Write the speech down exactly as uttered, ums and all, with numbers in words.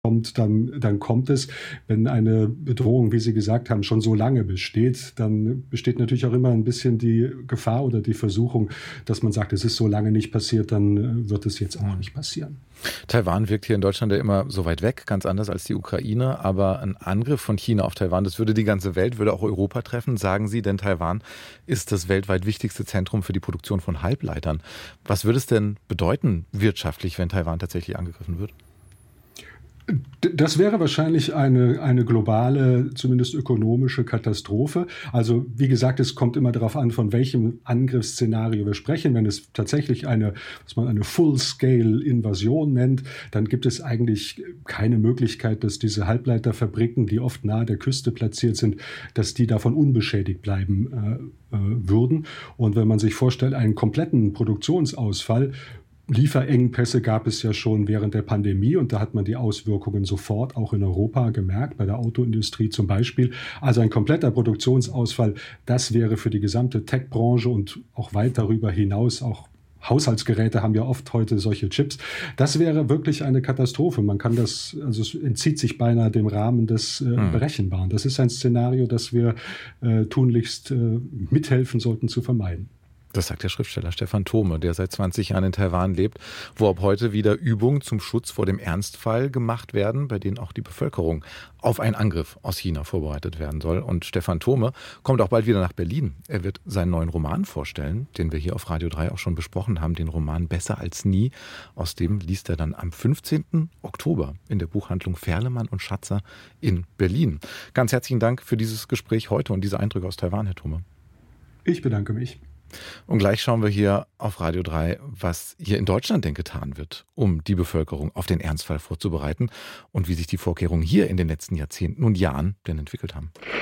kommt, dann, dann kommt es. Wenn eine Bedrohung, wie Sie gesagt haben, schon so lange besteht, dann besteht natürlich auch immer ein bisschen die Gefahr oder die Versuchung, dass man sagt, es ist so lange nicht passiert, dann wird es jetzt auch nicht passieren. Taiwan wirkt hier in Deutschland ja immer so weit weg, ganz anders als die Ukraine. Aber ein Angriff von China auf Taiwan, das würde die ganze Welt, würde auch Europa treffen, sagen Sie, denn Taiwan ist das weltweit wichtigste Zentrum für die Produktion von Halbleitern. Was würde es denn bedeuten wirtschaftlich, wenn Taiwan tatsächlich angegriffen wird? Das wäre wahrscheinlich eine, eine globale, zumindest ökonomische Katastrophe. Also wie gesagt, es kommt immer darauf an, von welchem Angriffsszenario wir sprechen. Wenn es tatsächlich eine, was man eine Full-Scale-Invasion nennt, dann gibt es eigentlich keine Möglichkeit, dass diese Halbleiterfabriken, die oft nahe der Küste platziert sind, dass die davon unbeschädigt bleiben äh, äh, würden. Und wenn man sich vorstellt, einen kompletten Produktionsausfall, Lieferengpässe gab es ja schon während der Pandemie und da hat man die Auswirkungen sofort auch in Europa gemerkt, bei der Autoindustrie zum Beispiel. Also ein kompletter Produktionsausfall, das wäre für die gesamte Tech-Branche und auch weit darüber hinaus, auch Haushaltsgeräte haben ja oft heute solche Chips. Das wäre wirklich eine Katastrophe. Man kann das, also es entzieht sich beinahe dem Rahmen des äh, Berechenbaren. Das ist ein Szenario, das wir äh, tunlichst äh, mithelfen sollten zu vermeiden. Das sagt der Schriftsteller Stefan Thome, der seit zwanzig Jahren in Taiwan lebt, wo ab heute wieder Übungen zum Schutz vor dem Ernstfall gemacht werden, bei denen auch die Bevölkerung auf einen Angriff aus China vorbereitet werden soll. Und Stefan Thome kommt auch bald wieder nach Berlin. Er wird seinen neuen Roman vorstellen, den wir hier auf Radio drei auch schon besprochen haben, den Roman Besser als nie. Aus dem liest er dann am fünfzehnten Oktober in der Buchhandlung Ferlemann und Schatzer in Berlin. Ganz herzlichen Dank für dieses Gespräch heute und diese Eindrücke aus Taiwan, Herr Thome. Ich bedanke mich. Und gleich schauen wir hier auf Radio drei, was hier in Deutschland denn getan wird, um die Bevölkerung auf den Ernstfall vorzubereiten und wie sich die Vorkehrungen hier in den letzten Jahrzehnten und Jahren denn entwickelt haben.